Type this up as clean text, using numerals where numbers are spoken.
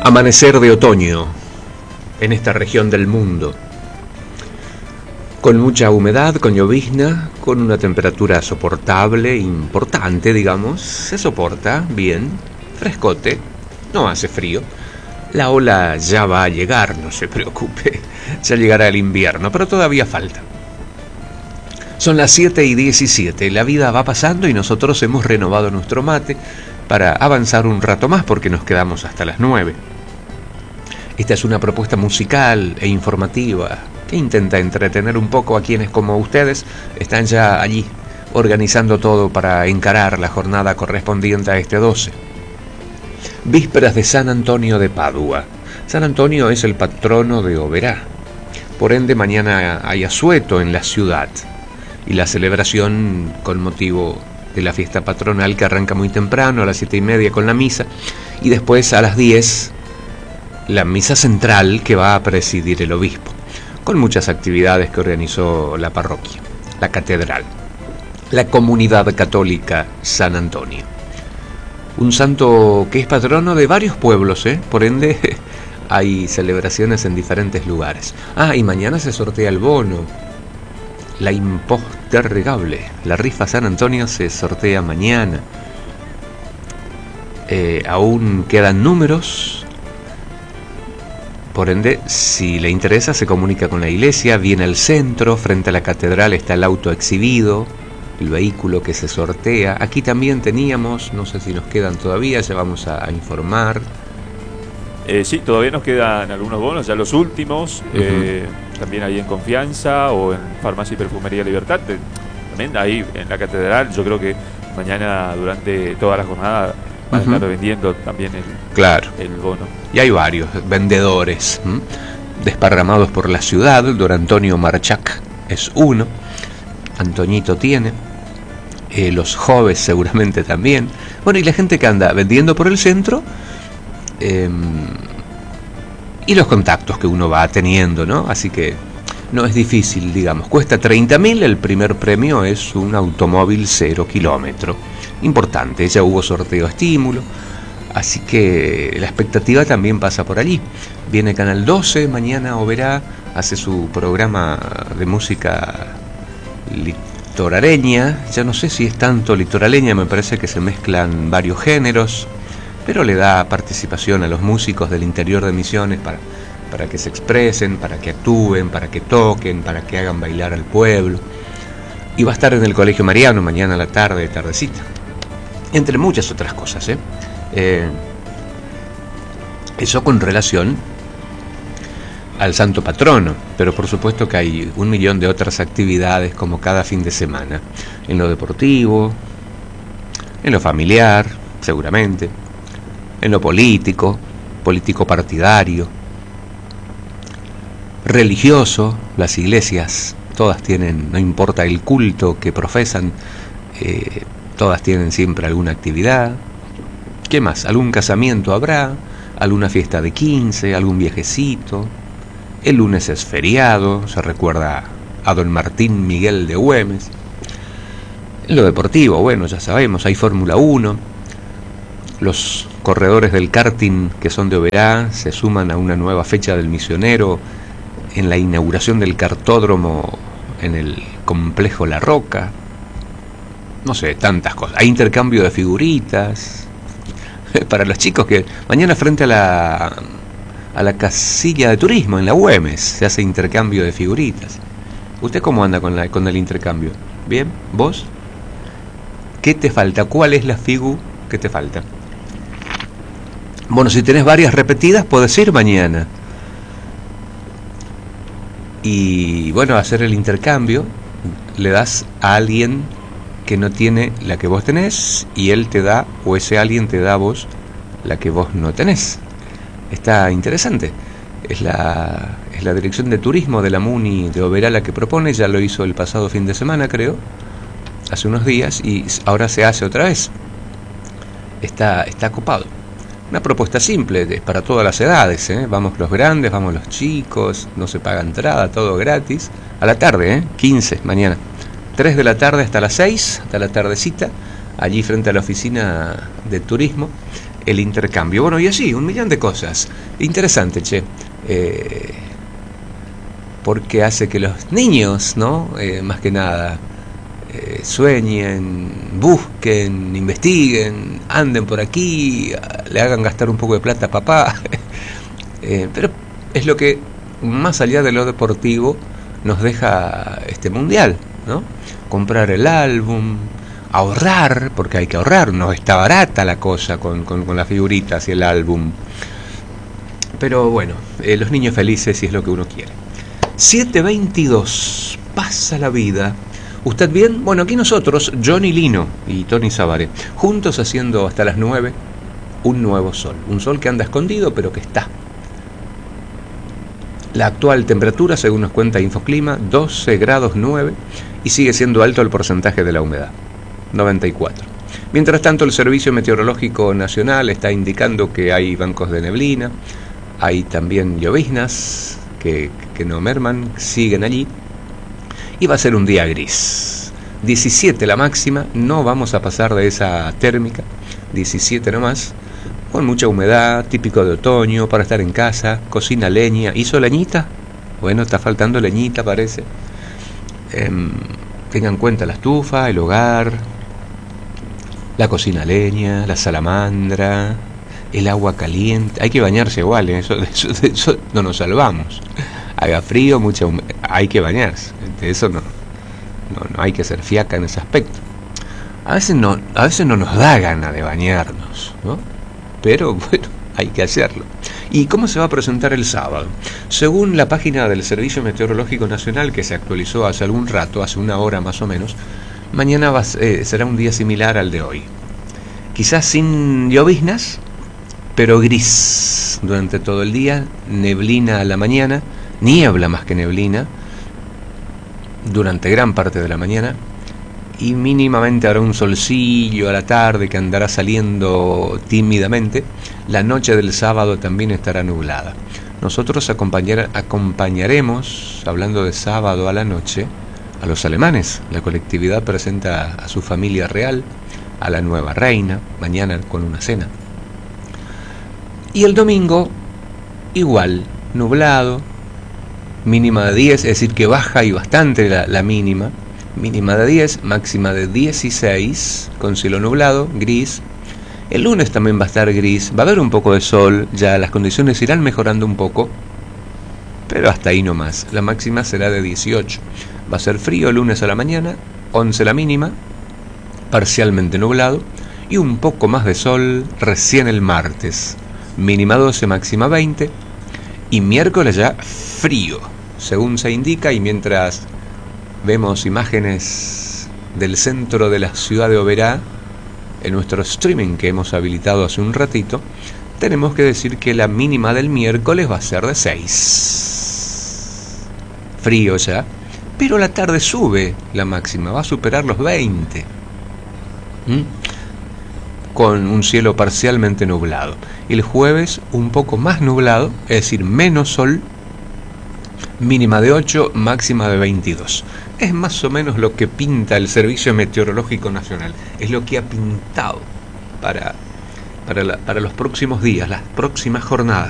Amanecer de otoño en esta región del mundo, con mucha humedad, con llovizna, con una temperatura soportable, importante, digamos. Se soporta bien, frescote, no hace frío. La ola ya va a llegar, no se preocupe, ya llegará el invierno, pero todavía falta. Son las 7:17, la vida va pasando y nosotros hemos renovado nuestro mate para avanzar un rato más porque nos quedamos hasta las 9. Esta es una propuesta musical e informativa que intenta entretener un poco a quienes, como ustedes, están ya allí organizando todo para encarar la jornada correspondiente a este 12. Vísperas de San Antonio de Padua. San Antonio es el patrono de Oberá. Por ende, mañana hay asueto en la ciudad y la celebración con motivo de la fiesta patronal que arranca muy temprano, a las 7:30 con la misa, y después a las 10 la misa central que va a presidir el obispo, con muchas actividades que organizó la parroquia, la catedral, la comunidad católica San Antonio. Un santo que es patrono de varios pueblos, por ende hay celebraciones en diferentes lugares. Y mañana se sortea el bono, la impostergable, la rifa San Antonio se sortea mañana. Aún quedan números. Por ende, si le interesa, se comunica con la iglesia, viene al centro, frente a la catedral está el auto exhibido, el vehículo que se sortea. Aquí también teníamos, no sé si nos quedan todavía, ya vamos a informar. Sí, todavía nos quedan algunos bonos, ya los últimos, también ahí en Confianza o en Farmacia y Perfumería Libertad, también ahí en la catedral. Yo creo que mañana durante toda la jornada van a estar vendiendo también el bono. Y hay varios vendedores desparramados por la ciudad. Don Antonio Marchac es uno, Antoñito tiene, los jóvenes seguramente también. Bueno, y la gente que anda vendiendo por el centro, y los contactos que uno va teniendo, ¿no? Así que no es difícil, digamos. Cuesta 30.000, el primer premio es un automóvil 0 kilómetro. Importante, ya hubo sorteo estímulo, así que la expectativa también pasa por allí. Viene Canal 12, mañana Oberá, hace su programa de música litoraleña. Ya no sé si es tanto litoraleña, me parece que se mezclan varios géneros, pero le da participación a los músicos del interior de Misiones para que se expresen, para que actúen, para que toquen, para que hagan bailar al pueblo. Y va a estar en el Colegio Mariano mañana a la tardecita, entre muchas otras cosas. Eso con relación al santo patrono, pero por supuesto que hay 1.000.000 de otras actividades como cada fin de semana, en lo deportivo, en lo familiar, seguramente, en lo político partidario, religioso. Las iglesias todas tienen, no importa el culto que profesan, todas tienen siempre alguna actividad. ¿Qué más? Algún casamiento habrá, alguna fiesta de 15, algún viajecito. El lunes es feriado, se recuerda a don Martín Miguel de Güemes. En lo deportivo, bueno, ya sabemos, hay Fórmula 1. Los corredores del karting que son de Oberá se suman a una nueva fecha del Misionero en la inauguración del kartódromo en el complejo La Roca. No sé, tantas cosas. Hay intercambio de figuritas para los chicos, que mañana frente a la casilla de turismo en la Güemes se hace intercambio de figuritas. ¿Usted cómo anda con el intercambio? ¿Bien? ¿Vos? ¿Qué te falta? ¿Cuál es la figu que te falta? Bueno, si tenés varias repetidas, podés ir mañana. Y bueno, hacer el intercambio, le das a alguien que no tiene la que vos tenés y él te da, o ese alguien te da a vos la que vos no tenés. Está interesante. Es la Dirección de Turismo de la MUNI de Oberá la que propone. Ya lo hizo el pasado fin de semana, creo, hace unos días, y ahora se hace otra vez. Está copado. Una propuesta simple, es para todas las edades, Vamos los grandes, vamos los chicos, no se paga entrada, todo gratis. A la tarde, 15, mañana. 3 de la tarde hasta las 6, hasta la tardecita, allí frente a la oficina de turismo. el intercambio. Bueno, y así, un millón de cosas. Interesante, che. Porque hace que los niños, ¿no? Más que nada, sueñen, busquen, investiguen, anden por aquí, le hagan gastar un poco de plata a papá. Pero es lo que, más allá de lo deportivo, nos deja este mundial, ¿no? Comprar el álbum, ahorrar, porque hay que ahorrar, no está barata la cosa con las figuritas y el álbum. Pero bueno, los niños felices, y es lo que uno quiere. 7:22, pasa la vida. ¿Usted bien? Bueno, aquí nosotros, Johnny Lino y Tony Savare, juntos haciendo hasta las 9 un nuevo sol. Un sol que anda escondido, pero que está. La actual temperatura, según nos cuenta Infoclima, 12 grados 9, y sigue siendo alto el porcentaje de la humedad, 94. Mientras tanto, el Servicio Meteorológico Nacional está indicando que hay bancos de neblina, hay también lloviznas que no merman, siguen allí, y va a ser un día gris. 17 la máxima, no vamos a pasar de esa térmica, 17 nomás, con mucha humedad, típico de otoño, para estar en casa, cocina leña. ¿Hizo leñita? Bueno, está faltando leñita, parece. Tengan en cuenta la estufa, el hogar, la cocina leña, la salamandra, el agua caliente. Hay que bañarse igual, de eso no nos salvamos. Haga frío, mucha humedad, hay que bañarse. De eso no hay que ser fiaca en ese aspecto. A veces no nos da gana de bañarnos, ¿no? Pero bueno, hay que hacerlo. ¿Y cómo se va a presentar el sábado? Según la página del Servicio Meteorológico Nacional, que se actualizó hace algún rato, hace una hora más o menos, mañana será un día similar al de hoy. Quizás sin lloviznas, pero gris durante todo el día, neblina a la mañana, niebla más que neblina, durante gran parte de la mañana, y mínimamente habrá un solcillo a la tarde que andará saliendo tímidamente. La noche del sábado también estará nublada. Nosotros acompañaremos, hablando de sábado a la noche, a los alemanes. La colectividad presenta a su familia real, a la nueva reina, mañana con una cena. Y el domingo, igual, nublado, mínima de 10, es decir, que baja y bastante la mínima. Mínima de 10, máxima de 16, con cielo nublado, gris. El lunes también va a estar gris, va a haber un poco de sol, ya las condiciones irán mejorando un poco, pero hasta ahí nomás. La máxima será de 18. Va a ser frío el lunes a la mañana, 11 la mínima, parcialmente nublado, y un poco más de sol recién el martes. Mínima 12, máxima 20, y miércoles ya frío, según se indica, y mientras vemos imágenes del centro de la ciudad de Oberá en nuestro streaming que hemos habilitado hace un ratito, tenemos que decir que la mínima del miércoles va a ser de 6. Frío ya, pero la tarde sube la máxima, va a superar los 20. Con un cielo parcialmente nublado. El jueves un poco más nublado, es decir, menos sol, mínima de 8, máxima de 22. Es más o menos lo que pinta el Servicio Meteorológico Nacional. Es lo que ha pintado para los próximos días, las próximas jornadas.